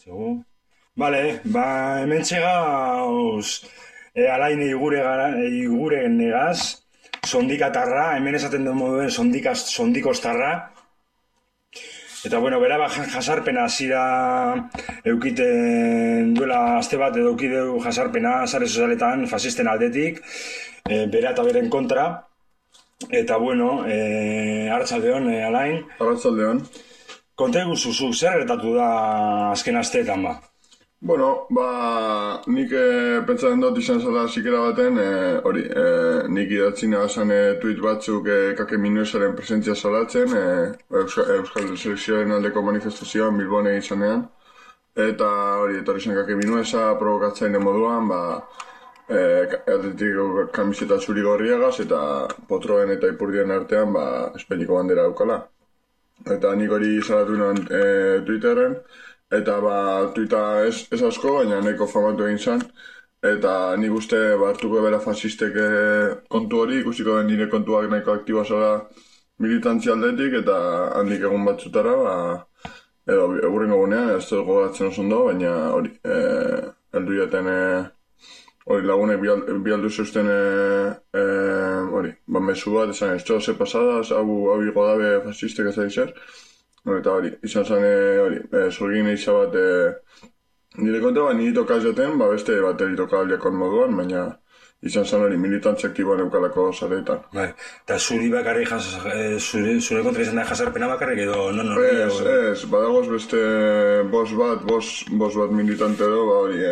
Segur. Vale, hemen txegauz alain igure negaz, sondikatarra, hemen esaten den moduen sondikostarra. Eta bueno, bera jasarpena zira eukiten duela azte bat edo eukideu jasarpena sare sozialetan fasisten aldetik, bera eta beren kontra. Eta bueno, arratsaldeon, alain. Arratsaldeon. Konta eguzuzu, zer gertatu da azken asteetan ba? Bueno, nik pentsatzen dut izan zela zikera baten, nik idatzi nagazan tuit batzuk kake minuesaren presentzia salatzen, Euskal Selekzioaren aldeko manifestazioan Bilbon izanean, eta etorri zen kake minuesa provokatzaile moduan, atletik kamiseta zuri gorriagaz, eta potroen eta ipurdien artean, Espainiko bandera daukala. Eta nik hori salatu nuen Twitterren, eta tuita ez asko, baina nahiko famatu egin zen. Eta nik uste hartuko bera fasistek kontu hori, ikusiko den nire kontuak nahiko aktiboa zela militantzia aldetik, eta handik egun batzutara, edo egurrengo gunean, ez dut gogatzen oso ondo, baina hori, heldu jaten lagunek bialdu zeusten mezu bat, esan ez ze pasada, hau higo dabe fasistek ez da izer. Eta hori, izan zen zorgin eiza bat nire kontra, nire tokaz jaten, beste bateri tokaliakon moduan, baina izan zen hori militantzia aktiboan eukalako zareetan. Eta zuri bakarrik, zure kontra izan da jasarpena bakarrik edo non hori? Ez, badagoz beste bos bat militante edo,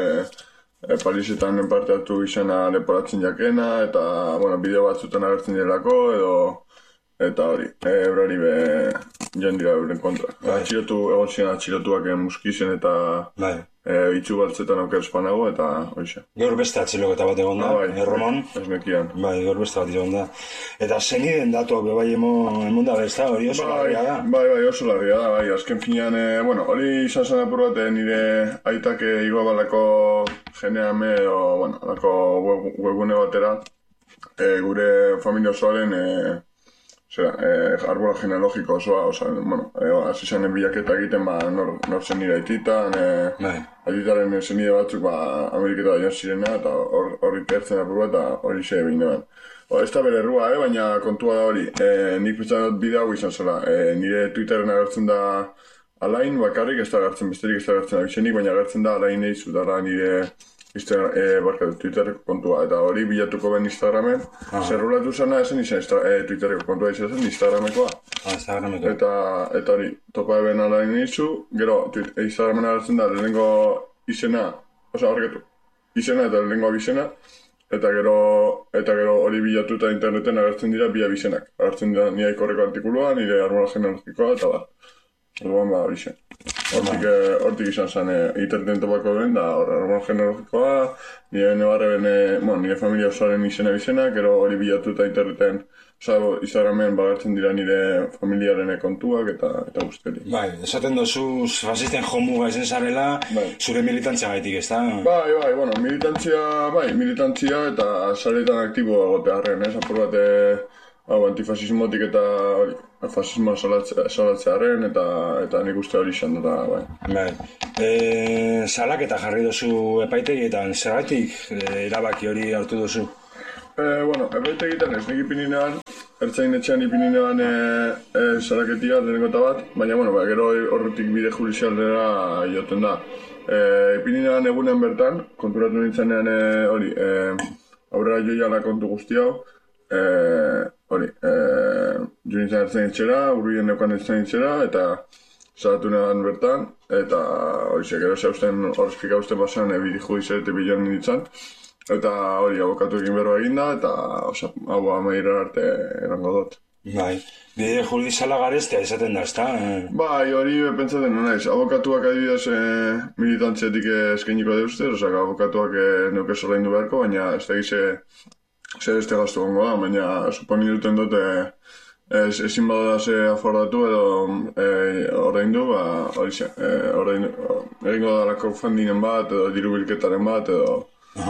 Parisetan parte hartu izena leporatzen jakena, eta bideo batzutan agertzen direlako, eta hori, eurari joan dira euren kontra. Egon ziren atxilotuak muskizen eta itxu baltzetan auker espanago, eta horixe. Gaur beste atxiloketa bat egon da, Erromon? Ez nekian. Gaur beste bat egon da. Eta zeniden datuak bebai emon da bezta, hori oso larria da? Bai, oso larria da, azken finean, hori izan zen apur bat nire aitak igoa balako geneame, alako webgune batera, gure familia osoaren arbola genealogiko osoa, hasi zanen bilaketa egiten, nor zen nire aititan, aititaren zenide batzuk Ameriketa joan zirena, eta horri pertzen apur bat, eta hori xe egin eban. Ez da bere errua, baina kontua da hori, nik pentsan dut bide hau izan zela, nire Twitterren agertzen da alain bakarrik, ez da agertzen besterik, ez da agertzen abizenik, baina agertzen da alain eizu dara nire Twitterreko kontua, eta hori bilatuko ben Instagramen, zerrulatu zena esen izan Twitterreko kontua izan zen Instagramekoa. Eta hori, topa eben alain eizu, gero Instagramen agertzen da lehenengo izena, izena eta lehenengo abizena, eta gero hori bilatuta interneten agertzen dira bi abizenak. Agertzen dira nire ikorreko artikulua, nire arbola genealogikoa, eta orduan abizen. Hortik izan zen interneten topako den, da arbola genealogikoa, nire familia osoaren izena bizena, gero hori bilatuta interneten Instagramen bagartzen dira nire familiaren kontuak eta guzteri. Esaten dozu fasisten jomuga ezen zarela, zure militantzia gaitik, ez da? Militantzia eta zaretan aktiboa gotearen, apur bat antifasismotik eta fasismoa salatzearen eta nik uste hori izan dut. Salak eta jarri dozu epaitegietan, zergatik erabaki hori hartu dozu? Epaitegietan ez nik ipininean, ertzain etxean ipininean salaketia lehenengo eta bat, baina gero horretik bide judizialdera joten da. Ipininean egunean bertan, konturatu nintzenean aurrera joiala kontu guzti hau, jo nintzen ertzain etxera, urruien neukan ertzain etxera, eta salatu negan bertan, eta gero zeusten horrezpika usten basean bide judizialete bilan nintzen, eta abokatuekin berroa eginda, eta hau amaira arte erango dut. Bide judiziala garestea izaten da, ezta? Hori pentsaten naiz. Abokatuak adibidez militantziatik eskainiko deuzte, abokatuak neuke zorraindu beharko, baina ez da gize zer este gastu gongo da, baina suponi duten dute ezin badara ze afordatu edo ordaindu, egingo da crowdfundingen bat, edo diru bilketaren bat, edo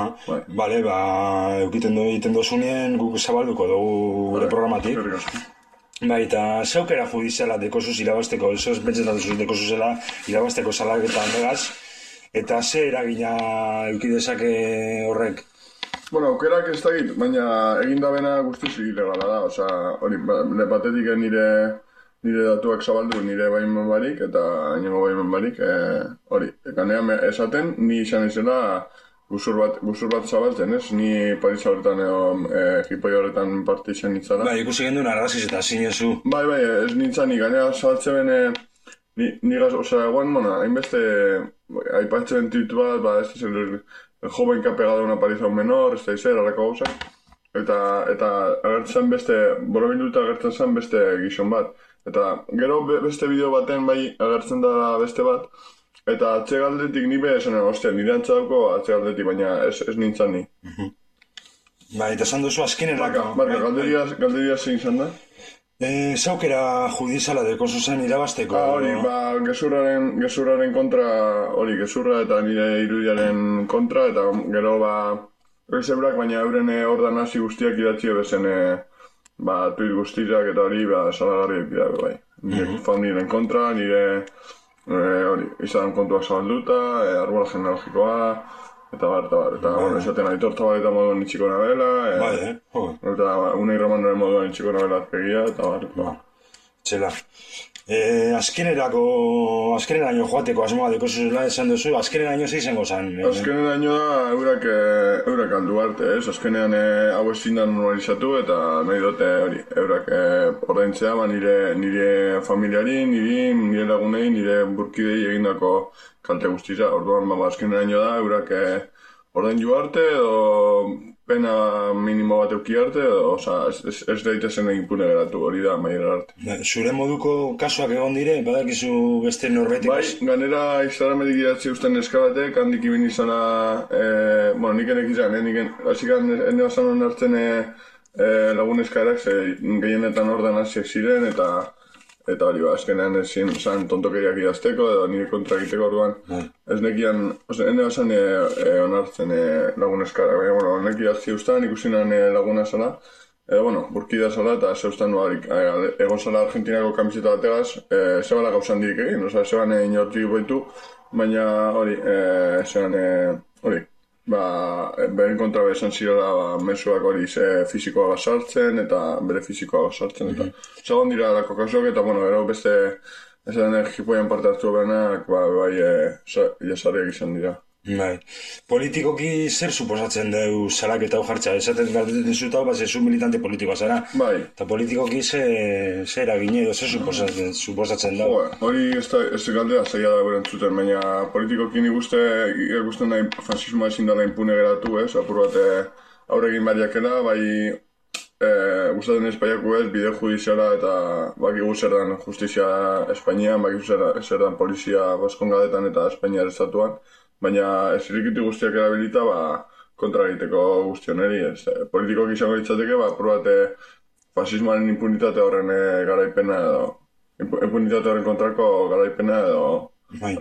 egiten dozunien guk zabalduko dugu gure programatik. Eta zeukera judiziala dekozuz irabazteko, ez pentsetan duzuz dekozuzela irabazteko salaketa handegaz, Eta ze eragina eduki dezake horrek? Bueno, aukerak ez dakit, baina egindabena guztiz ilegala da, osea, hori, batetik nire datuak zabaldu nire baimen barik, eta inongo baimen barik, hori, ganean esaten, ni izan izela guzur bat zabaltzen, ez? Ni Paris horretan edo jipoi horretan parte izan nintzala. Bai, ikusi genduen arraziz eta zinezu. Bai, ez nintzen, ni ganean zabaltzen nigaz, osea, eguan, hainbeste, aipatzen titu bat, ez el joven que ha pegado una paliza a un menor, ez da izan, arrako gauzak. Eta agertzen beste, borobilduta agertzen zen beste gizon bat. Eta gero beste bideo baten bai agertzen da beste bat, eta atzegaldetik ni esan, ostia, nire antzadako atzegaldetik, baina ez nintzen ni. Bai, eta esan duzu azkenerako. Barka, galderia zein izan da? Zaukera judiziala deko zuzen irabazteko. Hori, gezurraren kontra, hori, gezurra eta nire irudiaren kontra, eta gero ezebrak, baina euren ordan hasi guztiak idatzi bezen tuit guztiak eta hori, salagarriak dira, bai. Nire familiaren kontra, nire hori, izan kontuak zabalduta, arbola genealogikoa, eta esaten Aitor Zabaleta moduan itxiko nabela, eta Unai Romanoren moduan itxiko nabela azpegia, eta Txela. Azkeneraino joateko asmoa deko zuzela esan duzu, azkeneraino ze izango zan? Azkeneraino da eurak aldu arte, ez? Azkenean hau ezin da normalizatu eta nahi dute hori, eurak ordaintzea nire familiari, nire lagunei, nire burkidei egindako kalte guztiza. Orduan, azkeneraino da eurak ordaindu arte edo pena minimo bat euki arte, ez daitezen impune geratu, hori da, maiera arte. Zure moduko kasuak egon dire, badakizu beste norbetik? Bai, ganera Instagrametik idatzi usten eskabatek, handik ibin izana, nik enek izan, hasik ene basan hon hartzen lagun eskaerak, gehienetan ordan hasiak ziren, eta hori azkenean ezin zan tontokeriak idazteko edo nire kontra egiteko orduan. Ez nekian, ene basan onartzen lagun eskaerak, baina, nek idazti ustan, ikusinan laguna zala, burkida zala eta zeustan nuarik. Egon zala Argentinako kamiseta bategaz, zebala gauzan dirik egin, zeban inortik baitu, baina hori, beren kontra bezan zirela mesuak hori fizikoa basartzen eta bere fizikoa basartzen eta segon dira dako kasok eta gero beste esan jipoian parte hartu berenak jasarriak izan dira. Bai. Politikoki zer suposatzen deu salaketa hau jartza? Esaten galdetzen zutau, zu militante politikoa zara. Bai. Eta politikoki zer eragine edo zer suposatzen dau? Hori ez galdera zaila da berentzuten, baina politikoki nik ikusten nahi fasismoa ezin dela impune geratu, ez? Apur bat aurregin bariakela, bai gustatzen espaiaku ez, bide judiziala eta bakigu zer dan justizia Espainian, bakigu zer dan polizia Baskongadetan eta Espainiar estatuan, baina ez irikitu guztiak erabilita kontra egiteko guztioneri. Politikoak izango ditzateke, probate fasismoaren impunitate horren garaipena edo impunitate horren kontrako garaipena edo... Bai.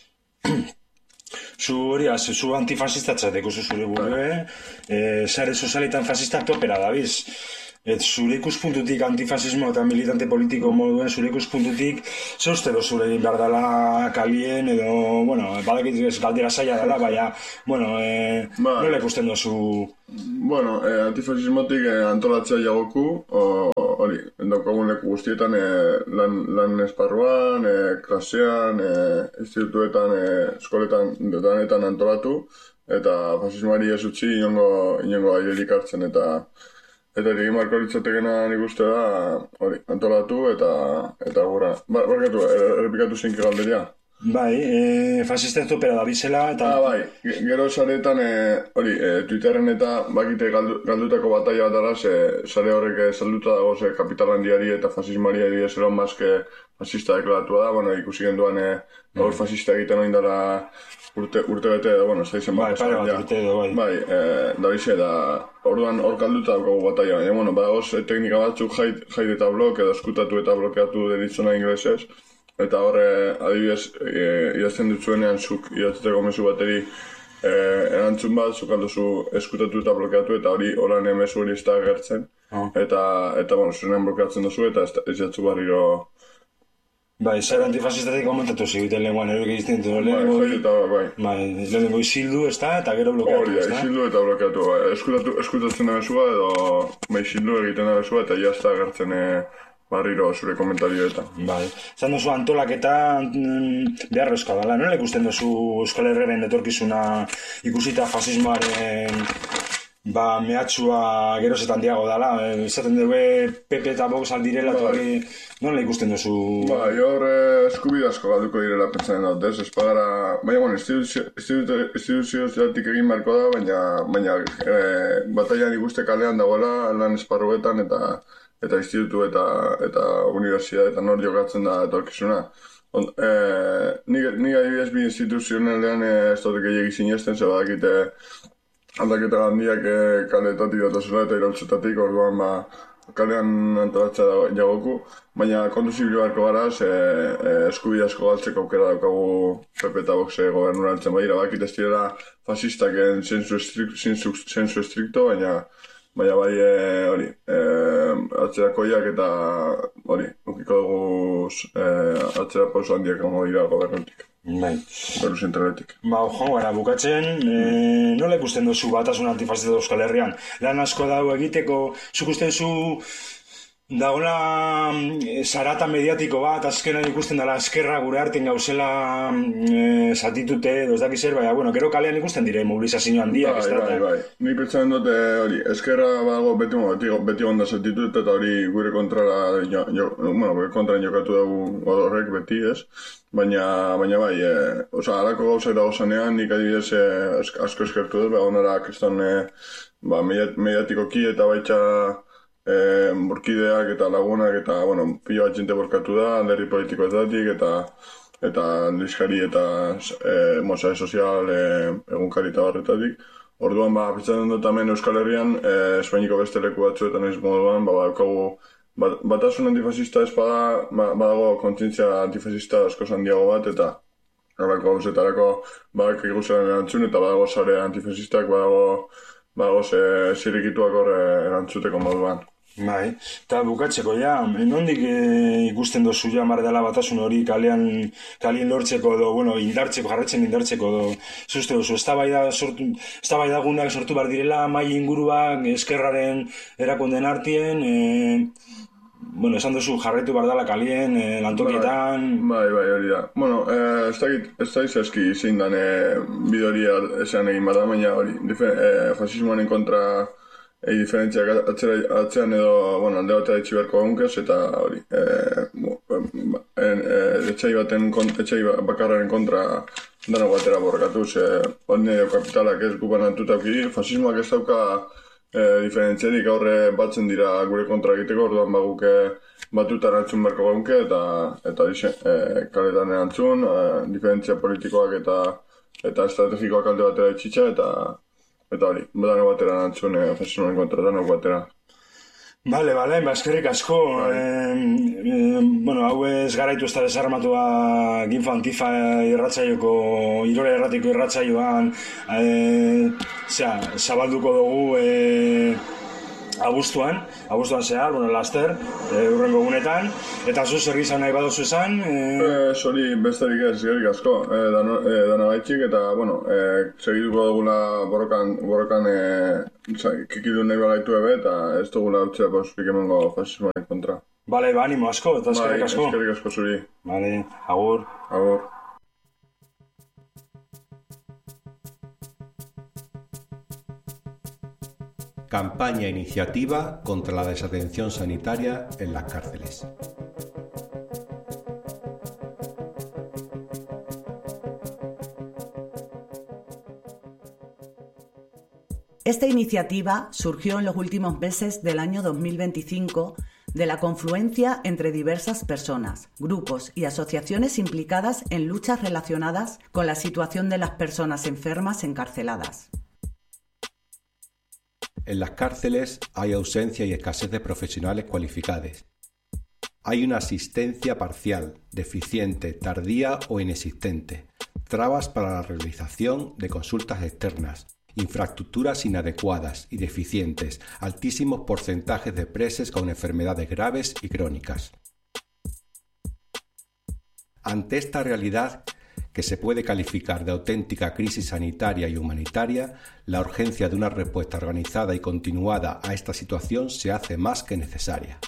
Zu antifasistatzateko zure burue, sare sozialetan fasistak topera dabiz. Zure ikuspuntutik antifasismo eta militante politiko moduen zure ikuspuntutik ze uste do zure egin behar dela kalien edo, badakit ez galdera zaila dela, baina, nola ikusten dozu? Antifasismotik antolatzea jagoku, hori, daukagun leku guztietan lan esparruan, klasean, institutuetan, eskoletan, danetan antolatu, eta fasismoari ez utzi inongo airerik hartzen eta egin marko litzatekena nik uste da, hori, antolatu eta gura. Barkatu, errepikatu zeinki galderia. Bai, fasisten topera da bizela eta... Bai, gero saretan, hori, Twitterren eta bakite galdutako bataia bat dara, sare horrek salduta dago, kapital handiari eta fasismoari ez eron mazke fasista deklaratua da, ikusi genduan gaur fasista egiten oin dara urte bete edo, ez da izan bat. Bai, pare bat urte edo, bai. Bai, da bize, orduan hor kalduta dago bataia, baina, badagoz teknika batzuk jaide eta blok edo eskutatu eta blokeatu deritzona inglesez, eta horre, adibidez, idazten dutzuenean zuk idatzeko mezu bateri erantzun bat, zuk alduzu eskutatu eta blokeatu, eta hori horan mezu hori ez da agertzen, eta zuenean blokeatzen duzu, eta ez jatzu barriro Bai, zer antifasistatik komentatu ziguten lenguan, eruk egizten dut, lehenengo izildu, ez da, eta gero blokeatu, ez da? Izildu eta blokeatu, eskutatzen da bezua, edo izildu egiten da bezua, eta jazta agertzen barriro zure komentarioetan. Bai, zan duzu antolaketa beharrezkoa dela, nola ikusten duzu Euskal Herriaren etorkizuna ikusita fasismoaren mehatxua gerozetan diago dela, izaten dugu PP eta Vox aldirela, nola ikusten duzu? Hor eskubide asko galduko direla pentsatzen dut, ez? Ez pagara, baina, instituziozatik egin beharko da, baina bataian ikuste kalean dagoela lan esparruetan eta institutu eta universitateetan hor jokatzen da etorkizuna. Nik adibidez bi instituzionalean ez dut gehiagik sinesten, ze badakite aldaketa handiak kaletatik datazela eta iraultzetatik, orduan kalean antolatzea jagoku, baina kontu zibilu beharko gara, eskubide asko galtzeko aukera daukagu PP eta Vox gobernura altzen badira, bakit ez direla fasistak zensu estrikto, baina bai hori, atzerakoiak eta hori, ukiko dugu atzera pauso handiak gongo dira gobernutik. Bai. Beru zentraletik. Joan gara, bukatzen, nola ikusten duzu batasun antifasista Euskal Herrian? Lan asko dago egiteko, zuk uste duzu dagoela zarata mediatiko bat, azkenan ikusten dela eskerra gure artean gauzela zatitute, ez dakiz zer, baina, gero kalean ikusten dire mobilizazio handiak, ez da? Bai. Ni pentsatzen dute hori, eskerra bago beti onda zatitut eta hori gure kontrara jokatu dugu horrek beti, ez? Baina bai, halako gauzak dago zanean, nik adibidez asko eskertu dut, onara kriston mediatikoki eta baitxa burkideak eta lagunak eta, pilo bat jente borkatu da, alderri politikoetatik eta liskari eta sare sozial egunkari eta horretatik. Orduan, pentsatzen dut hemen Euskal Herrian, Espainiko beste leku batzuetan ez moduan, daukagu batasun antifasista ez badago kontzientzia antifasista asko handiago bat eta horreko gauzetarako badak eguzaren erantzun eta badago sare antifasistak badago zirikituak horre erantzuteko moduan. Bai, eta bukatzeko nondik ikusten dozu mar dela batasun hori kalean lortzeko edo, indartzeko, jarretzen indartzeko edo, zuzte duzu, eztabaidagunak sortu behar direla, mai inguruak, eskerraren erakunden artien, esan duzu jarretu behar dela kalien, lantokietan... Bai, hori da. Ez da izazki zein dan bidoria esan egin bada, baina hori, fasismoaren kontra diferentziak atzean edo, alde bat etxi beharko gunkez, eta hori, etxai bakarraren kontra dano batera borrakatuz, hori kapitalak ez gubanatuta auki, fasismoak ez dauka diferentziarik aurre batzen dira gure kontra egiteko, orduan baguke batutan erantzun beharko gunke, eta kaletan erantzun, diferentzia politikoak eta estrategikoak alde batera etxitxa, eta hori, dano batera erantzun fasismoaren kontra, dano batera. Bale, eskerrik asko. Hau ez garaitu ez da desarmatua Ginfa Antifa irratzaioko, Irola erratiko irratzaioan zabalduko dugu abuztuan zehar, laster, urrengo gunetan, eta zu zer izan nahi badozu esan? Zori besterik ez, eskerrik asko, dana baitxik, eta, segituko dugula borrokan kikidu nahi bagaitu ebe, eta ez dugula utzera pausurik emango fasismoaren kontra. Bale, animo asko, eta eskerrik asko. Eskerrik asko zuri. Bale, agur. Agur. Campaña iniciativa contra la desatención sanitaria en las cárceles. Esta iniciativa surgió en los últimos meses del año 2025 de la confluencia entre diversas personas, grupos y asociaciones implicadas en luchas relacionadas con la situación de las personas enfermas encarceladas. En las cárceles hay ausencia y escasez de profesionales cualificados. Hay una asistencia parcial, deficiente, tardía o inexistente, trabas para la realización de consultas externas, infraestructuras inadecuadas y deficientes, altísimos porcentajes de presos con enfermedades graves y crónicas. Ante esta realidad, que se puede calificar de auténtica crisis sanitaria y humanitaria, la urgencia de una respuesta organizada y continuada a esta situación se hace más que necesaria.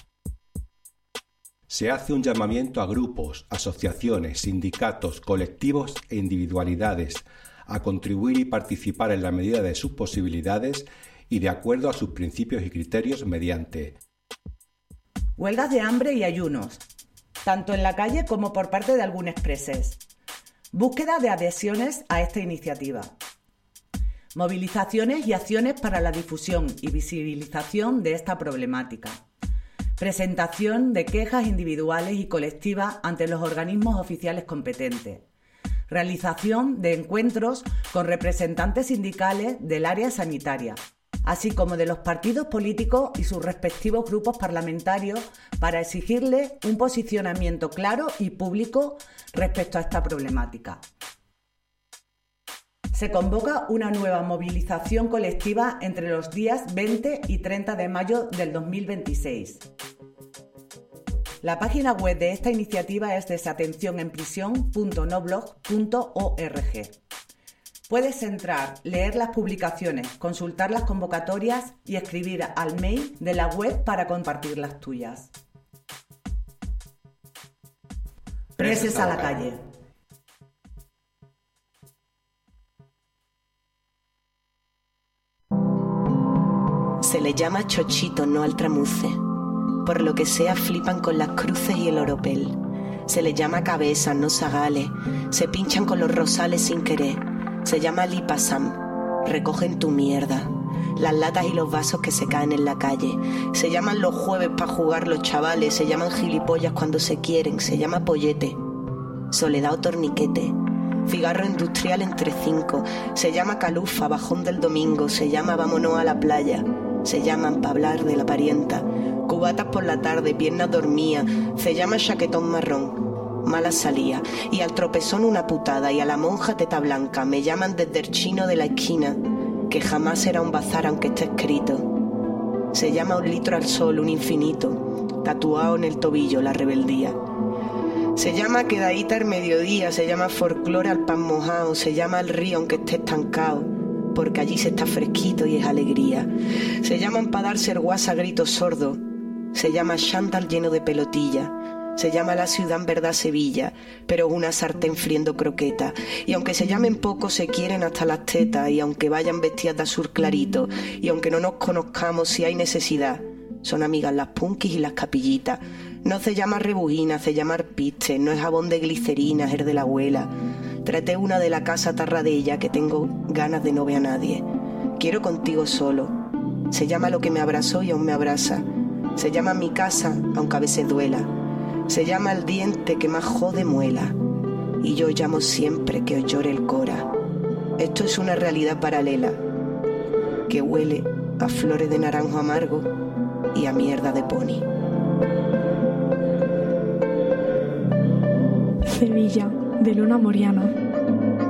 Se hace un llamamiento a grupos, asociaciones, sindicatos, colectivos e individualidades a contribuir y participar en la medida de sus posibilidades y de acuerdo a sus principios y criterios mediante huelgas de hambre y ayunos, tanto en la calle como por parte de algunos preses. Búsqueda de adhesiones a esta iniciativa. Movilizaciones y acciones para la difusión y visibilización de esta problemática. Presentación de quejas individuales y colectivas ante los organismos oficiales competentes. Realización de encuentros con representantes sindicales del área sanitaria, así como de los partidos políticos y sus respectivos grupos parlamentarios para exigirles un posicionamiento claro y público respecto a esta problemática. Se convoca una nueva movilización colectiva entre los días 20 y 30 de mayo del 2026. La página web de esta iniciativa es desatencionenprisión.noblog.org. Puedes entrar, leer las publicaciones, consultar las convocatorias y escribir al mail de la web para compartir las tuyas. Preses a la calle. Se le llama chochito, no al tramuce. Por lo que sea flipan con las cruces y el oropel. Se le llama cabeza, no zagales. Se pinchan con los rosales sin querer. Se llama lipasam. Recogen tu mierda. Las latas y los vasos que se caen en la calle. Se llaman los jueves para jugar los chavales. Se llaman gilipollas cuando se quieren. Se llama pollete. Soledad o torniquete. Cigarro industrial entre 5. Se llama calufa, bajón del domingo. Se llama vámonos a la playa. Se llaman pa' hablar de la parienta. Cubatas por la tarde, piernas dormidas. Se llama chaquetón marrón. Mala salía. Y al tropezón una putada. Y a la monja teta blanca. Me llaman desde el chino de la esquina, que jamás será un bazar aunque esté escrito. Se llama un litro al sol, un infinito. Tatuado en el tobillo, la rebeldía. Se llama quedadita al mediodía. Se llama folclore al pan mojado. Se llama el río aunque esté estancado, porque allí se está fresquito y es alegría. Se llaman pa' darse el guasa a gritos sordos. Se llama chándal lleno de pelotilla. Se llama la ciudad en verdad Sevilla, pero una sartén friendo croqueta. Y aunque se llamen poco, se quieren hasta las tetas. Y aunque vayan vestidas de azul clarito, y aunque no nos conozcamos si hay necesidad, son amigas las punkis y las capillitas. No se llama rebujina, se llama arpiste. No es jabón de glicerina, es el de la abuela. Traté una de la casa Tarradella, que tengo ganas de no ver a nadie. Quiero contigo solo. Se llama lo que me abrazó y aún me abraza. Se llama mi casa, aunque a veces duela. Se llama el diente que más jode muela. Y yo llamo siempre que os llore el cora. Esto es una realidad paralela que huele a flores de naranjo amargo y a mierda de pony. Sevilla, de Luna Moriano.